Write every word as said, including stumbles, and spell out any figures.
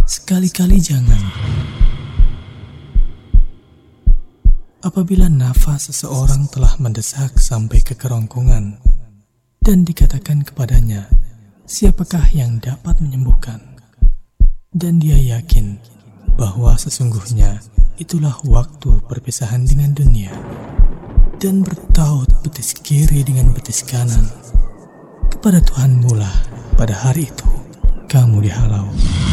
sekali-kali jangan. Apabila nafas seseorang telah mendesak sampai ke kerongkongan dan dikatakan kepadanya, siapakah yang dapat menyembuhkan? Dan dia yakin bahwa sesungguhnya itulah waktu perpisahan dengan dunia, dan bertaut betis kiri dengan betis kanan, kepada Tuhanmu lah pada hari itu kamu dihalau.